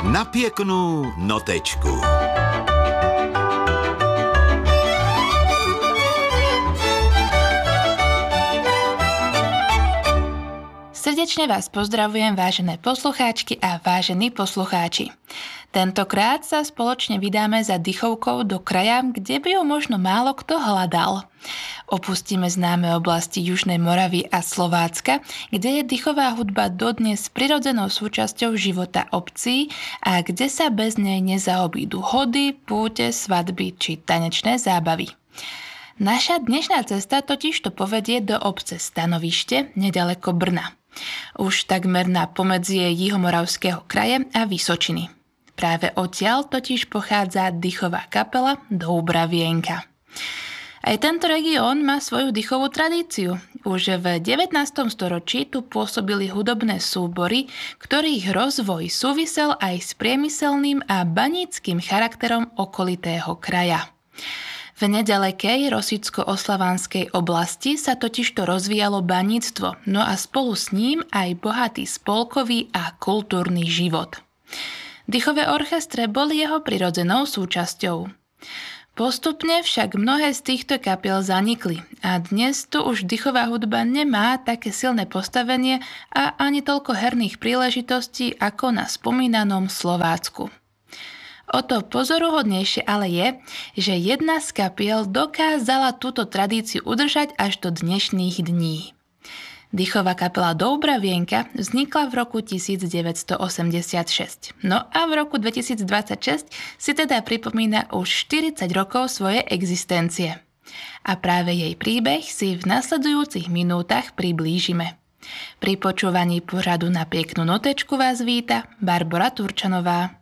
Na pěknou notečku. Srdečne vás pozdravujem, vážené poslucháčky a vážení poslucháči. Tentokrát sa spoločne vydáme za dychovkou do kraja, kde by ju možno málo kto hľadal. Opustíme známe oblasti Južnej Moravy a Slovácka, kde je dychová hudba dodnes prirodzenou súčasťou života obcí a kde sa bez nej nezaobídu hody, púte, svadby či tanečné zábavy. Naša dnešná cesta totižto povedie do obce Stanovište, nedaleko Brna. Už takmer na pomedzie Jihomoravského kraje a Vysočiny. Práve odtiaľ totiž pochádza dychová kapela Doubravienka. Aj tento región má svoju dychovú tradíciu. Už v 19. storočí tu pôsobili hudobné súbory, ktorých rozvoj súvisel aj s priemyselným a baníckym charakterom okolitého kraja. V nedalekej Rosicko-Oslavanskej oblasti sa totižto rozvíjalo baníctvo, no a spolu s ním aj bohatý spolkový a kultúrny život. Dychové orchestre boli jeho prirodzenou súčasťou. Postupne však mnohé z týchto kapiel zanikli a dnes tu už dychová hudba nemá také silné postavenie a ani toľko herných príležitostí ako na spomínanom Slovácku. O to pozoruhodnejšie ale je, že jedna z kapiel dokázala túto tradíciu udržať až do dnešných dní. Dychová kapela Doubravienka vznikla v roku 1986. No a v roku 2026 si teda pripomína už 40 rokov svojej existencie. A práve jej príbeh si v nasledujúcich minútach priblížime. Pri počúvaní pořadu Na peknú notečku vás víta Barbora Turčanová.